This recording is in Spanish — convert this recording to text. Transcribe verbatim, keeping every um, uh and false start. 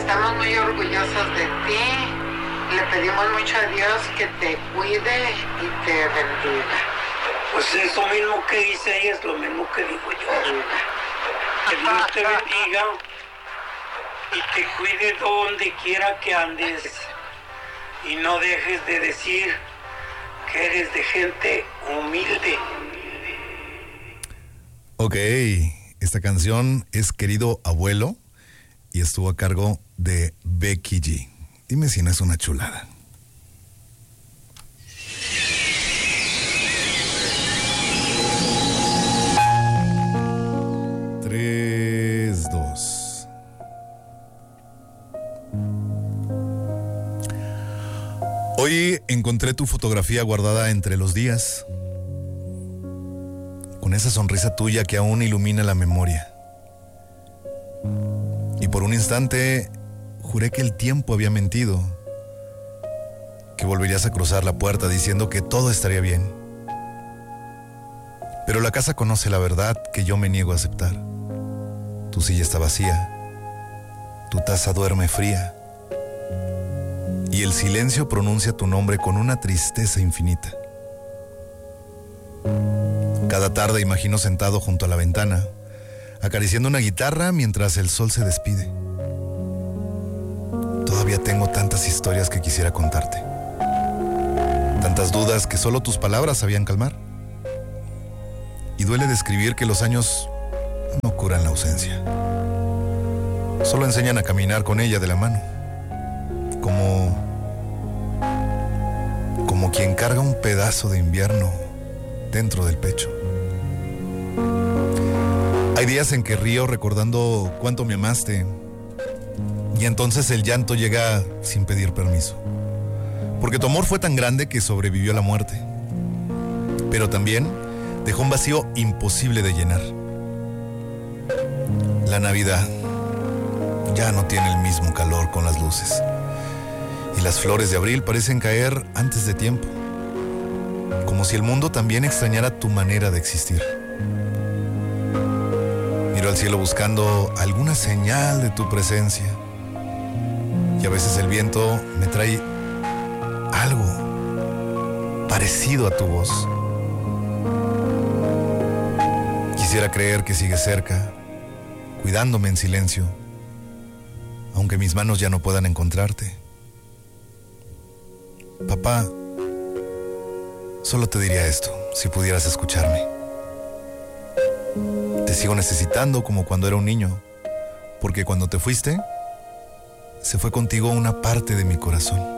estamos muy orgullosos de ti. Le pedimos mucho a Dios que te cuide y te bendiga. Pues eso mismo que dice ella es lo mismo que digo yo. Que Dios te bendiga y te cuide donde quiera que andes. Y no dejes de decir que eres de gente humilde. Ok, esta canción es Querido Abuelo y estuvo a cargo de Becky G. Dime si no es una chulada. Tres, dos. Hoy encontré tu fotografía guardada entre los días, con esa sonrisa tuya que aún ilumina la memoria. Y por un instante juré que el tiempo había mentido, que volverías a cruzar la puerta diciendo que todo estaría bien. Pero la casa conoce la verdad que yo me niego a aceptar. Tu silla está vacía, tu taza duerme fría, y el silencio pronuncia tu nombre con una tristeza infinita. Cada tarde imagino sentado junto a la ventana, acariciando una guitarra mientras el sol se despide. Todavía tengo tantas historias que quisiera contarte, tantas dudas que solo tus palabras sabían calmar. Y duele describir que los años no curan la ausencia, solo enseñan a caminar con ella de la mano, como como quien carga un pedazo de invierno dentro del pecho. Hay días en que río recordando cuánto me amaste, y entonces el llanto llega sin pedir permiso, porque tu amor fue tan grande que sobrevivió a la muerte, pero también dejó un vacío imposible de llenar. La Navidad ya no tiene el mismo calor con las luces, y las flores de abril parecen caer antes de tiempo, como si el mundo también extrañara tu manera de existir. Miro al cielo buscando alguna señal de tu presencia, y a veces el viento me trae algo parecido a tu voz. Quisiera creer que sigues cerca, cuidándome en silencio, aunque mis manos ya no puedan encontrarte. Papá, solo te diría esto, si pudieras escucharme. Te sigo necesitando como cuando era un niño, porque cuando te fuiste, se fue contigo una parte de mi corazón.